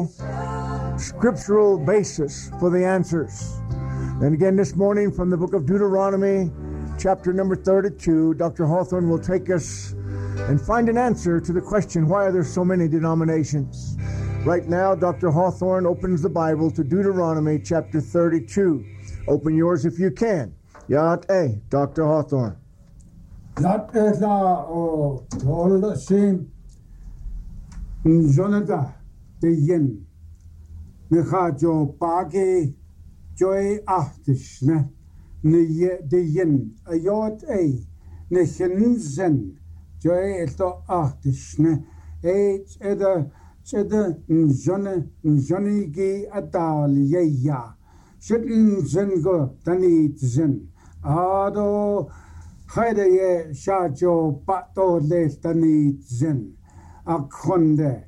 scriptural basis for the answers. And again this morning from the book of Deuteronomy, chapter number 32, Dr. Hawthorne will take us and find an answer to the question, why are there so many denominations? Right now, Dr. Hawthorne opens the Bible to Deuteronomy chapter 32. Open yours if you can. Yat A, Dr. Hawthorne. Yat A o tol sim Jonathan de yin. Necha jo pagi joy achtisne. Ne de yin a yat A. Nechin zen joy eto achtisne. Eight eda Chede njone gi atal yeya. Shitten zengo tanit zen. Ado haide ye shajo pato le tanit zen. Akonde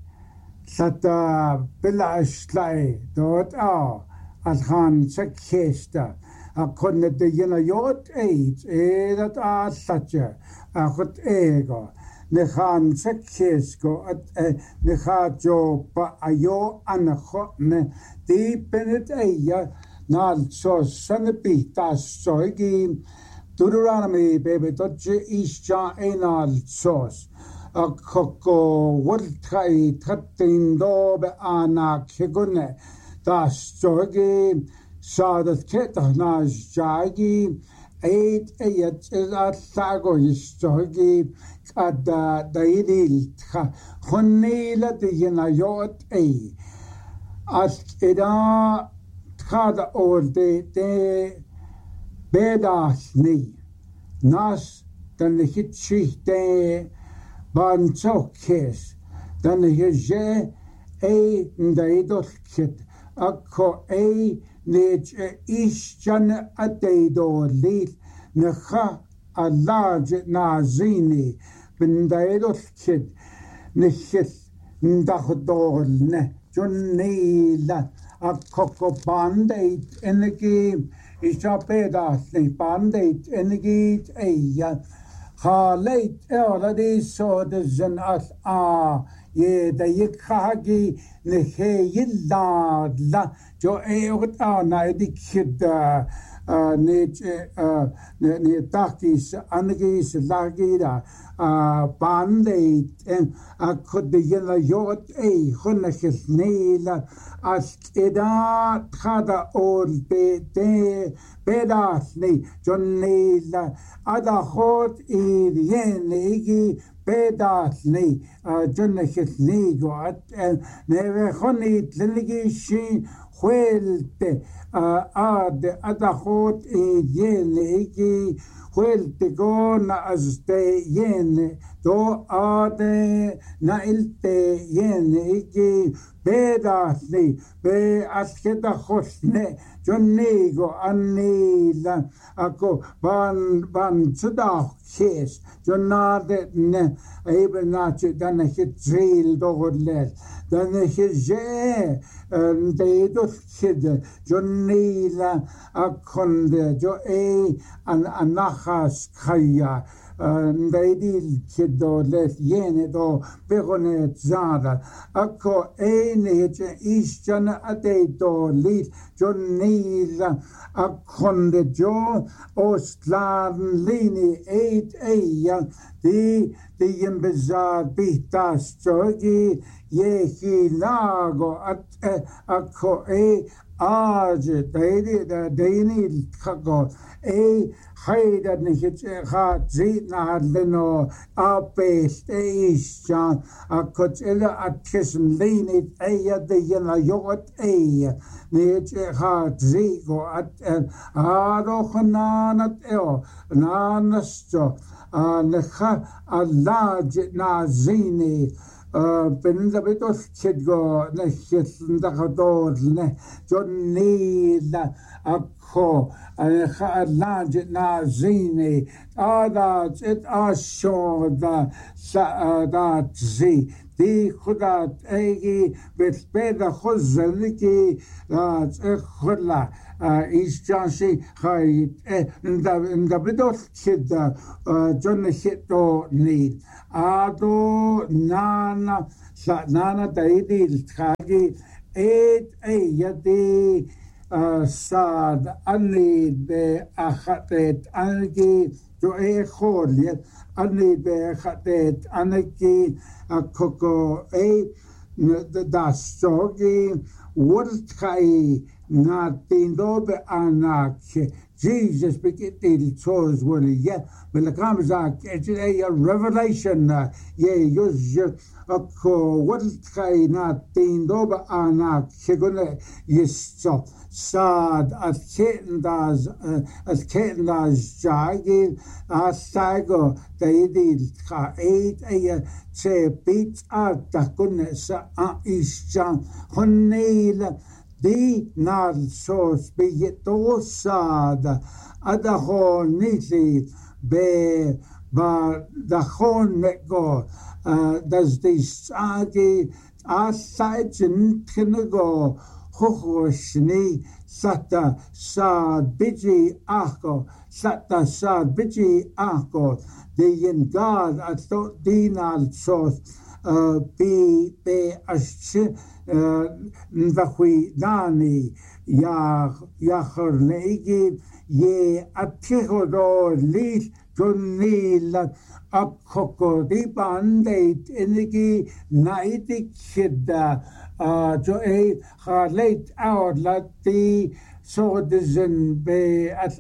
sata bilashlai dot alhan sekesta. Akonde de yena yot eight edat sacha. Akot ego. Nechan sekhesko at nechajo pa ayo anacho ne di penet eya nal so sanepita soigi Deuteronomy baby dodge isja enal sos a koko wultai tattin dobe ana kegune das soigi sadat ketah na jagi eight ayat at sago istogi at daidil khonila de yenayot a as eda khada or de bedas ni nas dan de hitchi de banchokes dan de je a daidot kit akko a nech ishjan ateido lit nekha a large nazini bindaido kid nechit ndachdol ne jonila a koko bandait energy ishapeda ne bandait energy eya ha late already so the zen as ye de yikhagi ne he yilla la jo eota na edikid ne takis anagis lagira bandait en akod de yella yot khonakis neila as eda khada or be bedas ne jonneila ada khot yenegi bedas ne jonnakis ne go at neve khonit lenigi shi Huelte ada khot yenegi huelte gona azte yen do ade na ilte yenegi bedasni be askeda khosne jonnego anila ako ban tsda kes jonade ne ebenach dan hit drill dogorlet dan je deidot kid jonila akonde jo an anachas kaya deidil kido let yene do begonet zada ako ne isjan adeito lit jonila akonde jo ostladen lini eya di yembezar bitas jogi yehi lago at ako aj deini kago haida nihit ha zit na leno apest isjan akot ela atkism linit de yena yot nit ha zigo at ado khananat nanasto nekha alaj na zini Benzabetos Kidgo, Neshindakador, Johnila, Akko, Alaj Nazini, Adat, it Asho, that Z. Die Khudat Egi, with Beda Hozaliki, that's a Khula. Isjansi Hai in the Bidos Kid, John Hito need. Ado Nana Daidi Kagi eight ayati sad anid be achatet anaki to e kholiet anid be achatet anaki akoko e da sogi wurtkai na tindobe anak Jesus begitil chose word yeah but the comes it's a revelation yeah use ako wurtkai na tindobe anak gonna yisto sad at ketendas jagi asago deidil ka eight se bit at kunna sa isjan honneil di nal sos beyetosad adahon niti be ba dahon neko das dis agi asaitchen knego hochni sata sad biji ako sata sad biji ako the in God at dinal sos be asche Nvahui Dani Yachornegi ye Atihodor Lis Jonil Apkoko di Bandate Enigi Naiti Kida Jo a Harlate out Lati so dizen be at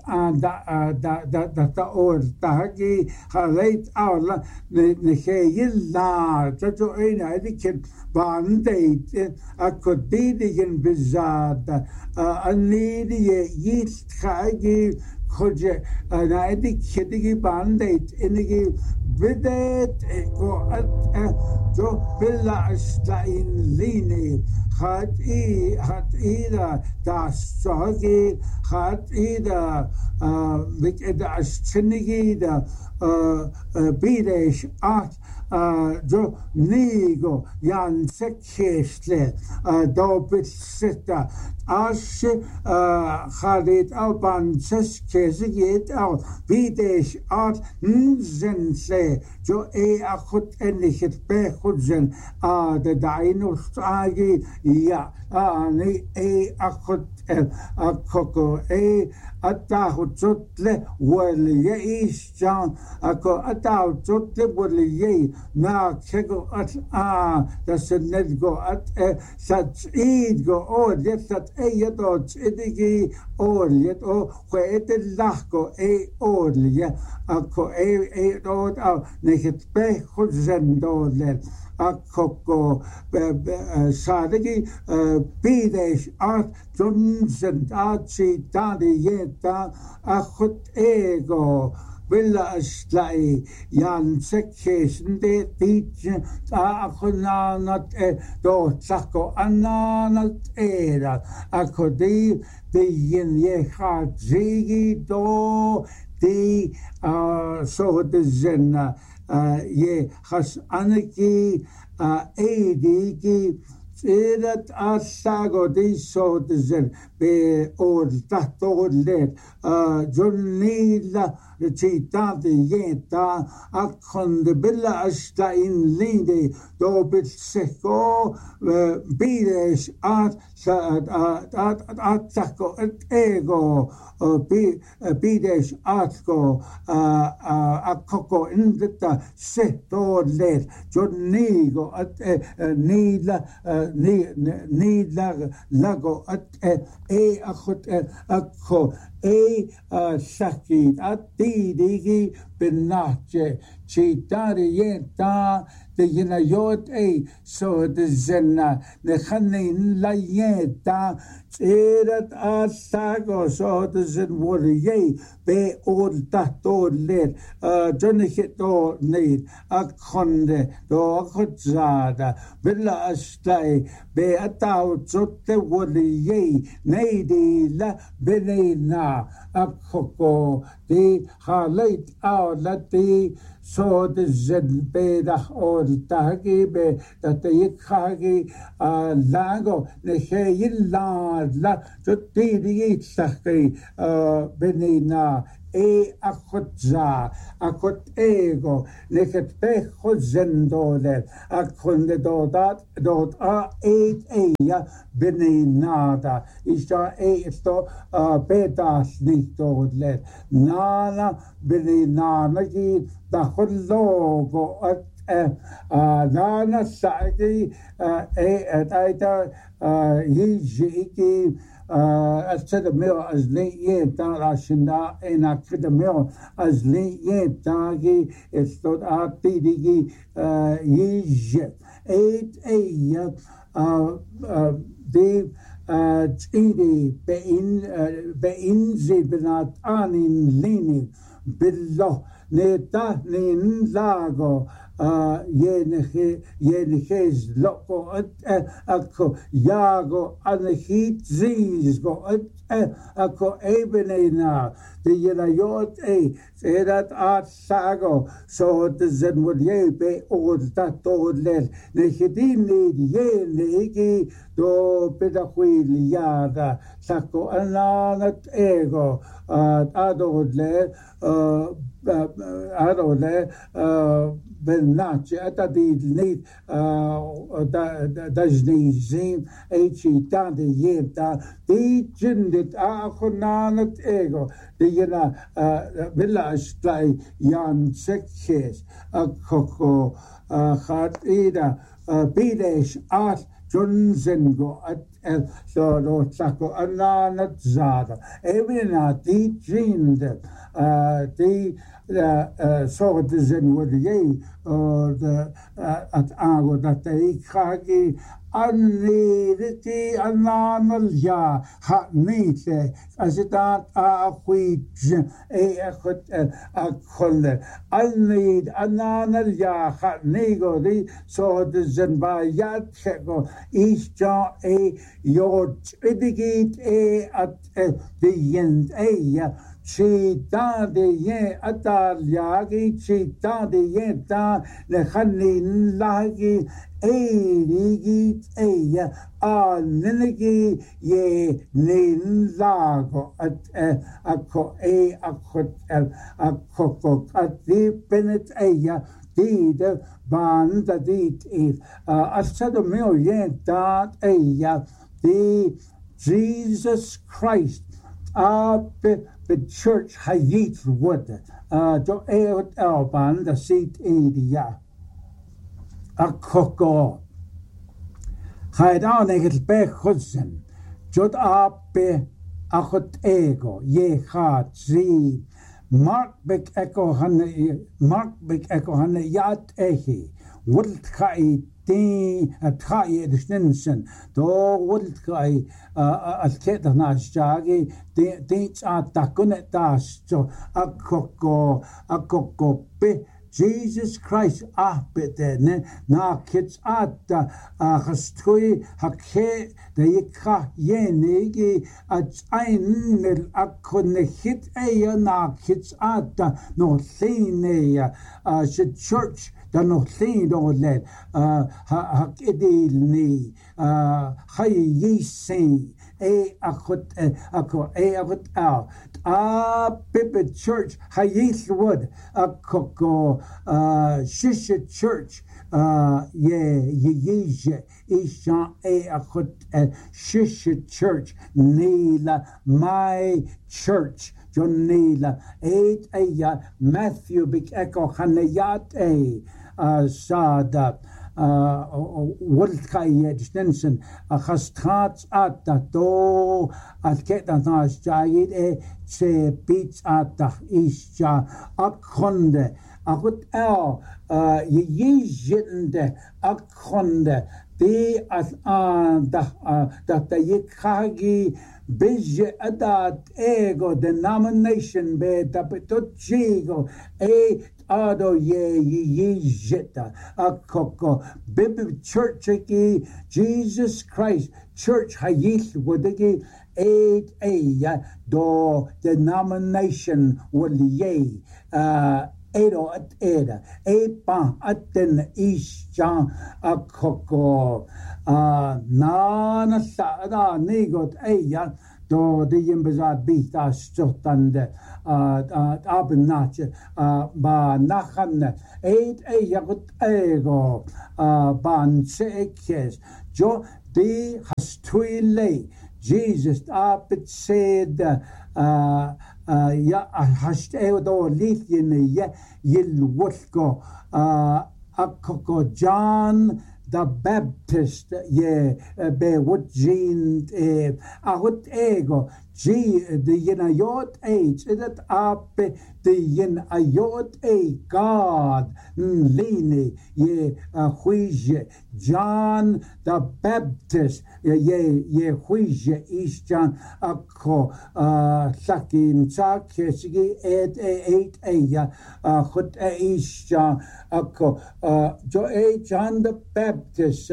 da or tagi halait out ne yilla to ina dikit bandate akodidigen bizada anidi yit khagi khoje naidi khidigi bandate inigi bidet go at jo billa stein line hat ida das sogi hat ida mit da schnigi da bidesh at jo nigo yan sekestle do bitsita as khadet alban seskesiget al bidesh at nzense jo akhut enlichet be khudzen de dainus agi ja ni akhut akoko atahutsutle wal yeishan ako atahutsutle wal ye na kego at das net go at sat id go or yet yedot idigi or yet o khwet lachko or ye ako dot nechet be khudzen dolet akoko sadegi bidesh at Johnson Archie Daddy Yeta Akhut Ego Villa Slay Yan Sekation de Beach Akhunanat Do Sako Ananat Era Akodi the Yin Yeha Zigi Do the so the Zen ye has Aniki Adiki Erat asago di so dizen be or tato let Jonila Chita de Yeta akon de Billa Asta in Linde do bit seko bides at sako ego bides atko akoko in the seto let Jonigo at Nila need lago at akhut akho sakit at digi benache chitari yenta de yinayot so the zenna the khanin la yenta erat asago so the zen woriye be all that to let jonihito need akhonde do akhutzada billa astai be atau zotte woriye neidi la benina akhoko di khalait out lati so the zen bedach or tagi be that the khagi lago ne heyin la tutti di saki benina akotza akot ego neket pecho zendole akonde dot a ja benenada is da sto betas nicht dort nana benenana gi da logo nana sagi taita yiki academia as late ashinda en academia as late tagi estot atidigi yije de tidi bein benat anin lini billo neta nin lago yenigez loko ako jago anegit zizgo ako ebenena de yenayot erat at sago so de zen would ye be or dat odler negedin yenigi do pedaquil yada sako ananat ego adodler بالناتش أتدي نيت دجني زين أيشي تان دي يبتا دي جندت أخنانت إيغو دينا بلا أشتاي يان سكيس أكوكو خات إيدا بيدش آت جنزنغو so lo sako ananat zada ebina di jind di so de zen would ye the at ago that they khagi aniditi ananal ya ha nite asitat akwi ekhot akhol anid ananal ya ha nego di so de zen ba yat khego isja your idigit at the end Chita de ye ataliagi chita de ye ta le khanin lagi rigit ninigi ye nin lago at akko akot akko at the penet did band that it is asado meo ye dat the Jesus Christ the church hayit wood do eot elban the seat idia a koko haid it be hudson jod ape achot ego ye hat zi mark bek echo han yat ehi would kai دي أتخاي دشننسن دو ولدكاي الكيد ناس جاغي دي تاكون تاسو أكوكو بي Jesus Christ ahbeten na kits ata gestui hakke de ikha yenigi at einel akonechit na kits ata no line church da no line do let hakidilni hayisi akot out Pipit Church Hayith Wood Akoko Shisha Church Ye Ishan Akot Shisha Church Nila My Church John Nila 8 Matthew Big Echo Hanayat Sada Wolkai Stenson Hastat at the door at Ketanas Jayid Se beats at the Isha Akonde Akut Ye Jitende Akonde the at that the Yikagi Bizje Adat Ego denomination be Tapetochigo Ado ye jeta akoko Bibi Church Jesus Christ Church Hayith Wodigi 8 do denomination wol ye Edo at Eda Epa aten Isha akoko Nana Sada Nigot då det jimbezat bita stotande abnatje ba nachanne jagut ego ban sekes jo de hastuile Jesus apet said ja hast do litjene yilwulko akko John the Baptist be what gene ahut ego the yinayot age that up the yin ayot God lini huije John the Baptist huije is John akko sakin sakesigi eight hut is John akko John the Baptist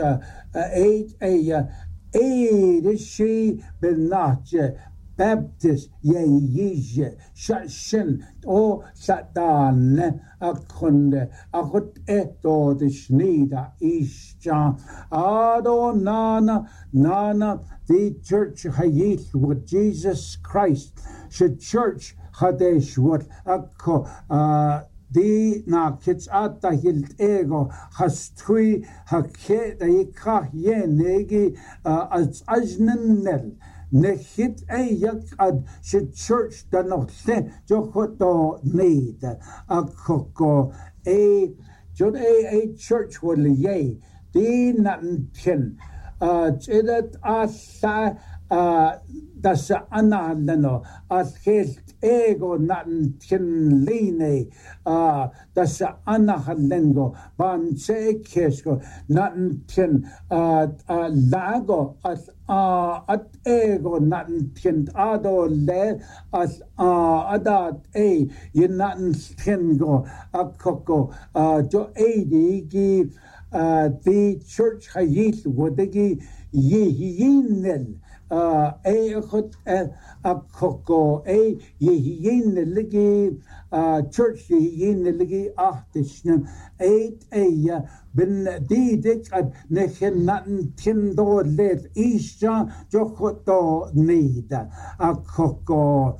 is she benatje Baptist yije shin o satan akunde akut eto de schnida isja ado nana the church hayit with Jesus Christ should church hadesh what akko di na kits ata hilt ego hastui haket ikah yenegi as ajnel nechit yak ad church da noch se jokoto need akoko jod church will ye di natin chedat asa das analano as helt ego natin line das anahalengo ban sekesko natin lago as at ego natin ado le as adat natin go akoko jo digi the church hayit wodegi yinel khot akoko yin ligi church yin ligi ahtishn ben didik ad nechen naten tindo let isha jokoto nida akoko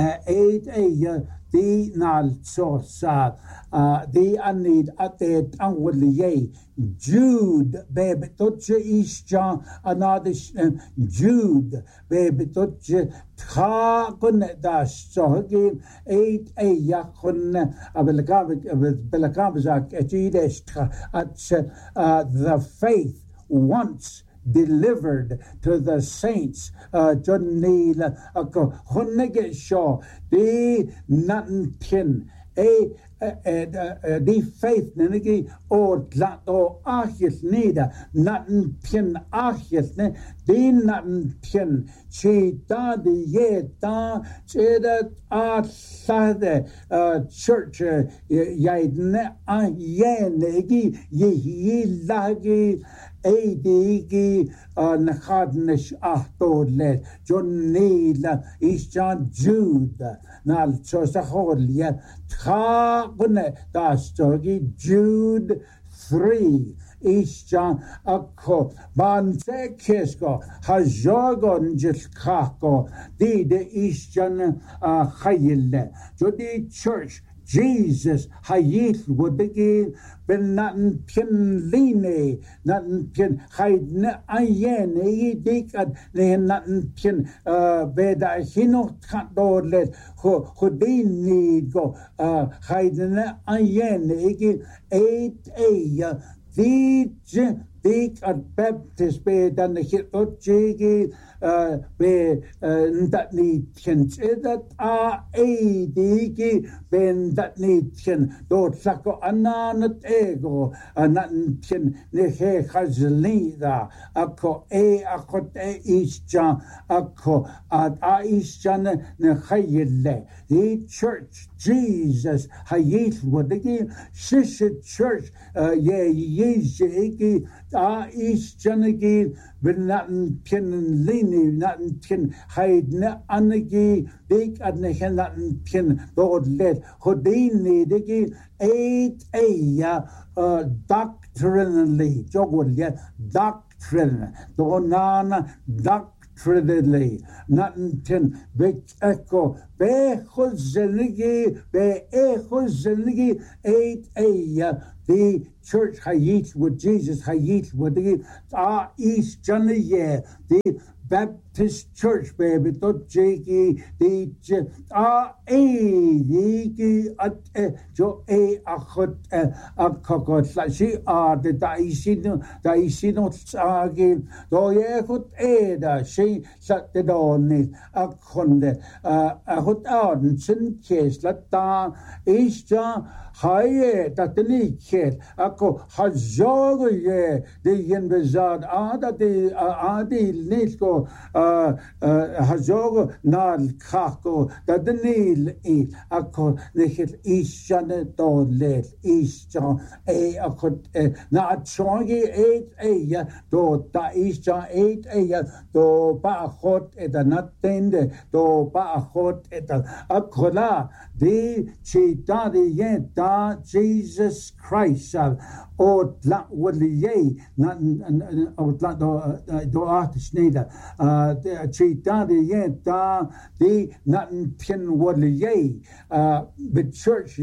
the nalsosa the anid atet anwliye Jude baby toche isha another Jude baby toche tha kun das sogi 8 yakun belakavak etides at the faith once delivered to the saints John Neil Honege Shaw the Natin the faith nenegi or lato achis nida natin achis ne din natin chita de yeta cheda asade church yaidne ayenegi yilagi Eidigi Nakadnish Ahtodle John Neil Ishan Jude Nal Chosaholia Tragune Dastogi Jude 3 Ishan Akko Banse Kesko Hajogon Jiskako Dide Ishan Hayille Jodi Church Jesus hayit wodegi ben naten pinline naten pin haidne ayene dik ad ne naten pin beda hino tadorlet hodini go haidne ayene igi 8 dik at Baptist be dan hit otjigi be that need chens that digi ben that need chen dot sako ananat ego anan chen ne he khazlida akko akot isja akko at isjan ne khayille the church Jesus hayit wadigi shish church ye isjanigi ben naten pin lini naten pin haidne anigi dik adne naten pin dod let hodini digi 8 doctrinally jogwal yet doctrine donana Trinity, nothing tin, big echo, becho zenigi, be echo zenigi, 8 the church hayit with Jesus, hayit with the East Johnny, the Baptist Church, baby, to Jakey, the jo akot akokot she the daisino sagi do yekut she sat the doni akonde ahot out sin case lata isja haye tatni ket ako hajogo ye the yen bezad that the adi nisko hajogo nal kako that the nil e ako nehit ishane do let isja akot na chongi 8 do ta isja 8 do ba hot et natende do ba hot et akola the chita the yen da Jesus Christ o la wali not o la do art schneider the chita the yen da the not pin wali the church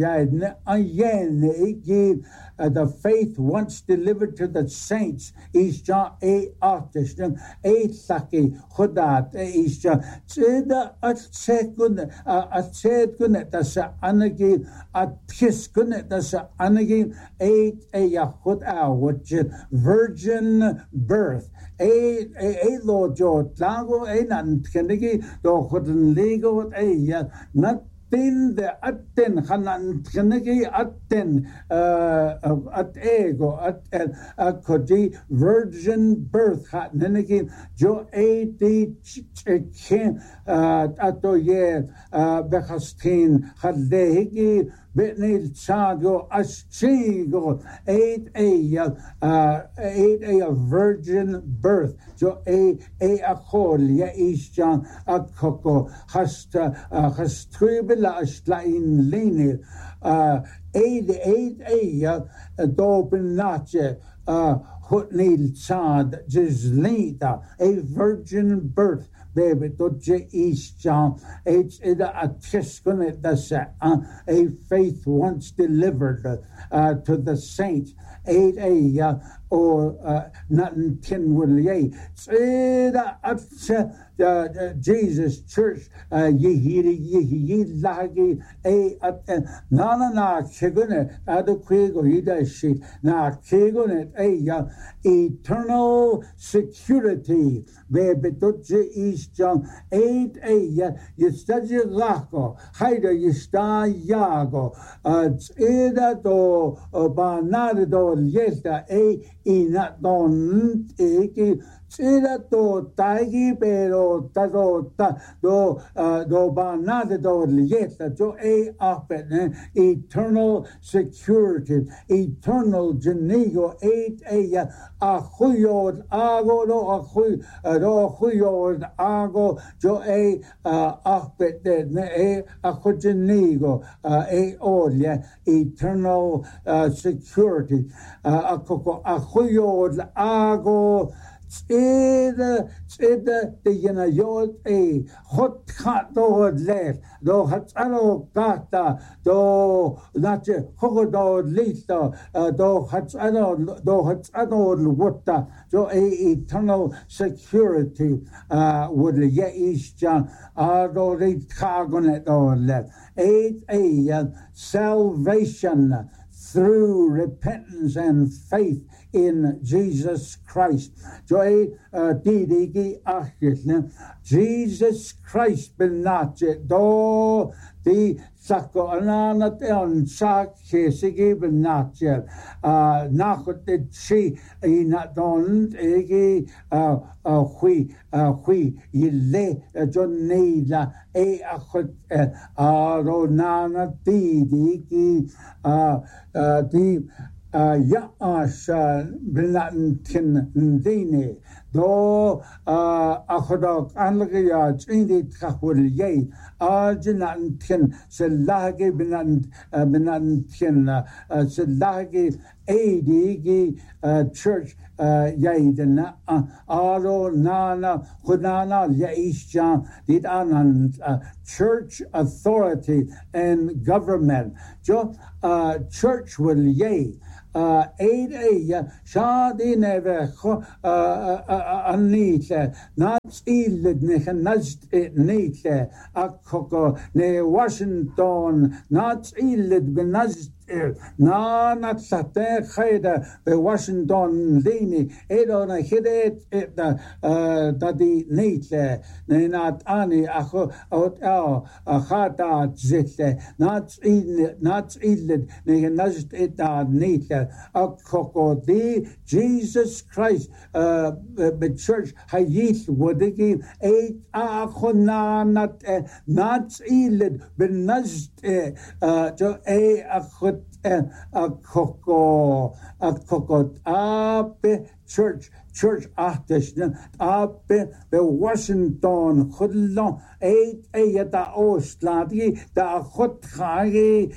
the faith once delivered to the saints is ja artist saki khodat is ja tseda at sekund das anagi at piskun das anagi 8 khod which virgin birth a lord jo lago nan kenegi do khod lego not tin the atten hanan tnegi atten at ego at kodi virgin birth hat nenegi jo di ken atoye behastin hadegi Betnil Chago Ashigo 8 virgin birth jo a akol ya isjan akoko hasta hastribela ashlain linil 8 dopen nache hutnil chad jizlita a virgin birth baby doje isjan a tiskun dasa a faith once delivered to the saints 8 or nothing 10 will ye Jesus church ye lagi na chegune adequego ida shit na chegune eternal security baby doje isjan 8 yestaje lako haida yesta yago ida do banade do yesta ina don Sida to taigi pero do banade do lieta jo apet eternal security eternal genigo 8 ahuyod ago do ahuyod ago jo apet ahujenigo olia eternal security akoko ahuyod ago Tsida the yenayot hot cat do left do hatsano gata do nache hogodo lita do hatsano wutta do eternal security would ye isjan do the cargonet do left 8 salvation through repentance and faith in Jesus Christ. Joy didigi achitne Jesus Christ benatje do the sako ananat on sak kesigi benatje nachot de chi ina don egi hui yille jonneila achot aronana didigi di Yaasha Blantin Dine do achodok anlagya chindi khul yay arjinan tin selage binan tin selage AD church yaidana aro nana khudana yaisha did anan church authority and government jo church will yay aid shadi neve anite nats ilid nast nite akoko ne Washington nats ilid benast na natsate khayda be Washington lini edona hidet dadi nite ne nat ani akho out khata zete nats ilid ne nast eta nite akoko di Jesus Christ the church hayith wodigi eight akhona nats ilid benast jo akhot akoko ape church ahteshna ape the Washington khudlon eight ayata osladi da khot khagi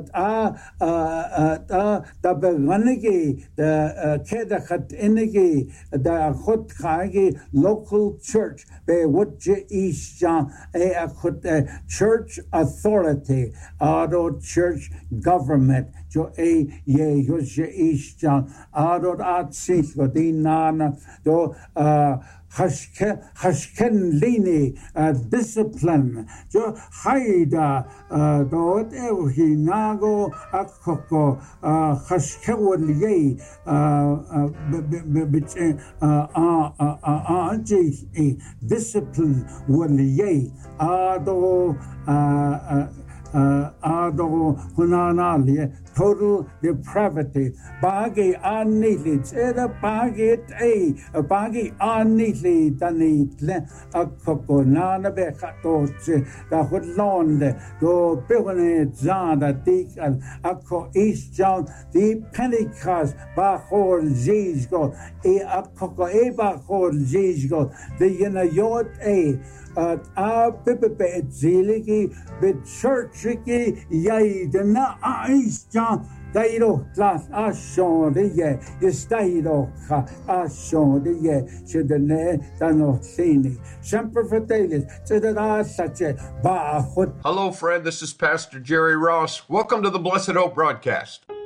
da beganigi the keda khat enigi da khot khagi local church be wotje isha khot church authority ado church government jo ye yosje isha ado atsis godinana do hashken lini discipline jo haida dot hinago akoko hashkewli discipline wali ado hunanalia total depravity bagi anitli tseda bagi anitli tanitle akoko nana be khatotse da hudlonde do bevene zada tikal akko isjan di Pentecost ba hol zizgo akoko ba hol zizgo de yena yot Pepe Ziligi, the churchiki, Yaidana Aisha, Dairo, Class Ashon, the ye, Yestairo, Ashon, the ye, Shedane, Dano Sini, Semper Fidelis, Sedada Sache, Bahut. Hello, friend. This is Pastor Jerry Ross. Welcome to the Blessed Hope broadcast.